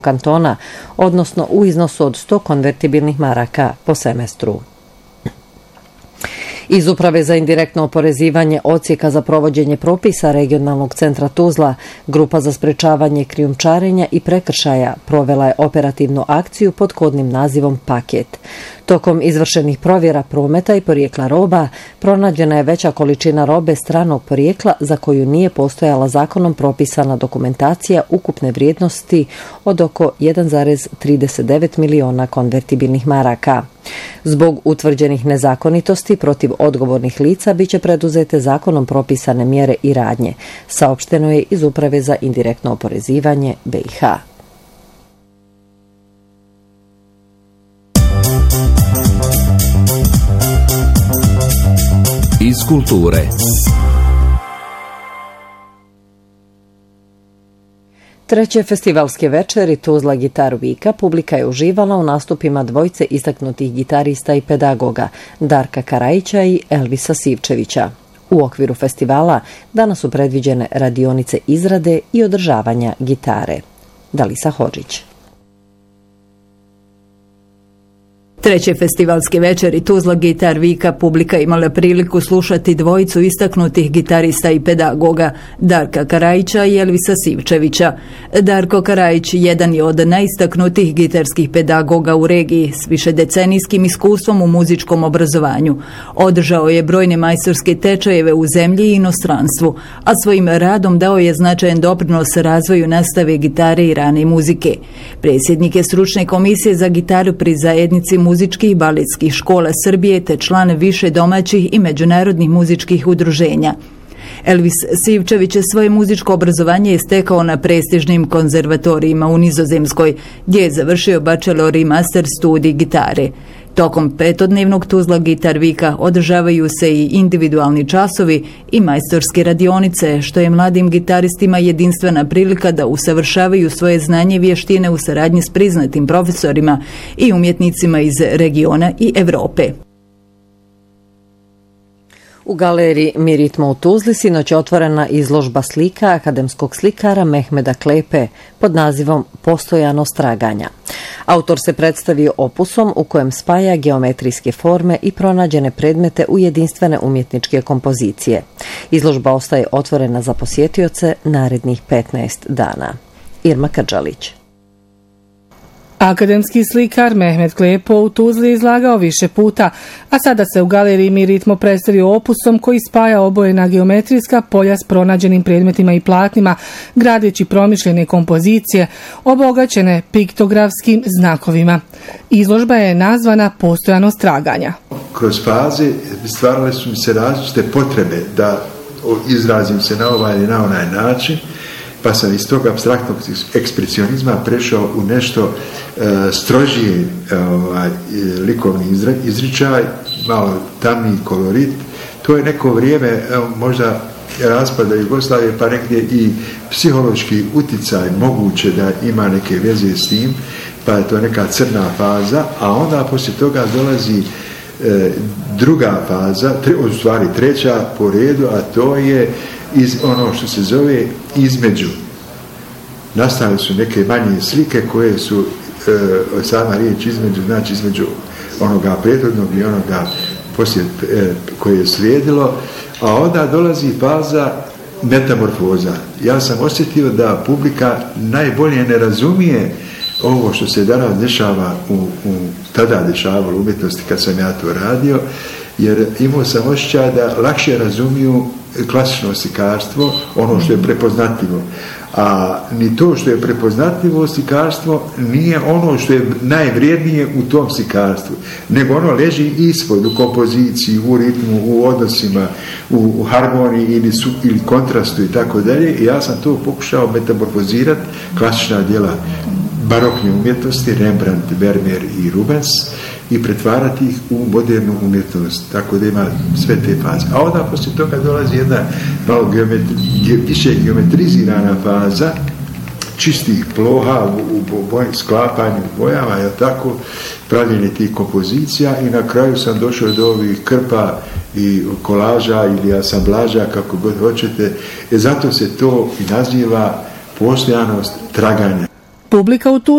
kantona, odnosno u iznosu od 100 konvertibilnih maraka po semestru. Iz Uprave za indirektno oporezivanje Odsjeka za provođenje propisa Regionalnog centra Tuzla, Grupa za sprečavanje krijumčarenja i prekršaja provela je operativnu akciju pod kodnim nazivom Paket. Tokom izvršenih provjera prometa i porijekla roba, pronađena je veća količina robe stranog porijekla za koju nije postojala zakonom propisana dokumentacija ukupne vrijednosti od oko 1,39 miliona konvertibilnih maraka. Zbog utvrđenih nezakonitosti protiv odgovornih lica biće preduzete zakonom propisane mjere i radnje, saopšteno je iz Uprave za indirektno oporezivanje BiH. Iz kulture. Treće festivalske večeri Tuzla Guitar Weeka publika je uživala u nastupima dvojice istaknutih gitarista i pedagoga Darka Karajića i Elvisa Sivčevića. U okviru festivala danas su predviđene radionice izrade i održavanja gitare. Dalisa Hodžić. Treće festivalske večeri Tuzla Guitar Weeka publika imala priliku slušati dvojicu istaknutih gitarista i pedagoga Darka Karajića i Elvisa Sivčevića. Darko Karajić jedan je od najistaknutijih gitarskih pedagoga u regiji s višedecenijskim iskustvom u muzičkom obrazovanju. Održao je brojne majstorske tečajeve u zemlji i inostranstvu, a svojim radom dao je značajan doprinos razvoju nastave gitare i rane muzike. Predsjednik je stručne komisije za gitaru pri zajednici muzičkih i baletskih škola Srbije te član više domaćih i međunarodnih muzičkih udruženja. Elvis Sivčević je svoje muzičko obrazovanje stekao na prestižnim konzervatorijima u Nizozemskoj, gdje je završio bachelor i master studij gitare. Tokom petodnevnog Tuzla Guitar Weeka održavaju se i individualni časovi i majstorske radionice, što je mladim gitaristima jedinstvena prilika da usavršavaju svoje znanje i vještine u saradnji s priznatim profesorima i umjetnicima iz regiona i Evrope. U galeriji Mi ritmo u Tuzli sinoć je otvorena izložba slika akademskog slikara Mehmeda Klepe pod nazivom Postojanost traganja. Autor se predstavio opusom u kojem spaja geometrijske forme i pronađene predmete u jedinstvene umjetničke kompozicije. Izložba ostaje otvorena za posjetioce narednih 15 dana. Irma Krđalić. Akademski slikar Mehmed Klepo u Tuzli izlagao više puta, a sada se u galeriji Mi ritmo predstavio opusom koji spaja obojena geometrijska polja s pronađenim predmetima i platnima, gradeći promišljene kompozicije, obogaćene piktografskim znakovima. Izložba je nazvana Postojanost traganja. Kroz faze stvarale su mi se različite potrebe da izrazim se na ovaj ili na onaj način, pa sam iz tog apstraktnog ekspresionizma prešao u nešto strožije likovni izričaj, malo tamniji kolorit. To je neko vrijeme, možda raspada Jugoslavije, pa negdje i psihološki uticaj moguće da ima neke veze s tim, pa je to neka crna faza, a onda poslije toga dolazi druga faza, u stvari treća po redu, a to je iz ono što se zove između. Nastale su neke manje slike koje su, sama riječ između, znači između onoga prethodnog i onoga poslije koje je slijedilo, a onda dolazi faza metamorfoza. Ja sam osjetio da publika najbolje ne razumije ovo što se danas dešava tada dešavalo u umjetnosti kad sam ja to radio, jer imao sam osjećaj da lakše razumiju klasično slikarstvo, ono što je prepoznatljivo. A ni to što je prepoznatljivo slikarstvo nije ono što je najvrijednije u tom slikarstvu, nego ono leži ispod, u kompoziciji, u ritmu, u odnosima, u harmoniji ili kontrastu i tako dalje. I ja sam to pokušao metamorfozirati, klasična djela barokne umjetnosti, Rembrandt, Vermeer i Rubens, i pretvarati ih u modernu umjetnost, tako da ima sve te faze. A onda poslije toga dolazi jedna malo više geometrizirana faza, čistih ploha u sklapanju bojama, je tako, pravljenje tih kompozicija, i na kraju sam došao do ovih krpa i kolaža ili asamblaža, kako god hoćete. Zato se to i naziva postojanost traganja. Publika u